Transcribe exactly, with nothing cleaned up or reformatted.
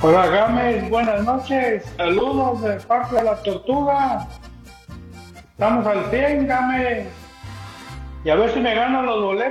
Hola Gámez, buenas noches. Saludos de parte de la Tortuga. Estamos al cien, Gámez. Y a ver si me ganan los boletos.